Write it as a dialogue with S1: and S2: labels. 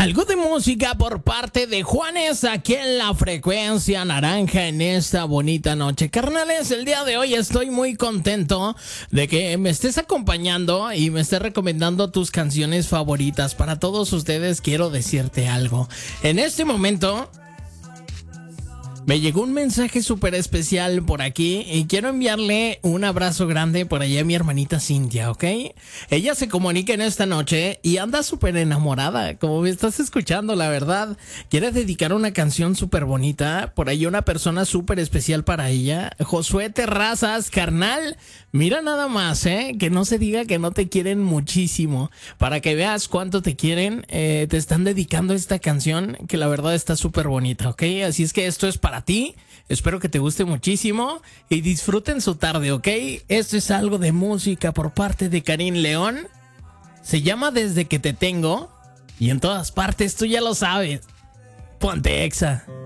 S1: Algo de música por parte de Juanes aquí en la frecuencia naranja en esta bonita noche. Carnales, el día de hoy estoy muy contento de que me estés acompañando y me estés recomendando tus canciones favoritas. Para todos ustedes quiero decirte algo. En este momento me llegó un mensaje súper especial por aquí y quiero enviarle un abrazo grande por allá a mi hermanita Cintia, ¿ok? Ella se comunica en esta noche y anda súper enamorada, como me estás escuchando, la verdad. Quiere dedicar una canción súper bonita, por ahí una persona súper especial para ella. Josué Terrazas, carnal, mira nada más, que no se diga que no te quieren muchísimo. Para que veas cuánto te quieren, te están dedicando esta canción que la verdad está súper bonita, ¿ok? Así es que esto es para ti, espero que te guste muchísimo y disfruten su tarde, ¿ok? Esto es algo de música por parte de Karim León, se llama Desde que te tengo y en todas partes, tú ya lo sabes. Ponte Exa.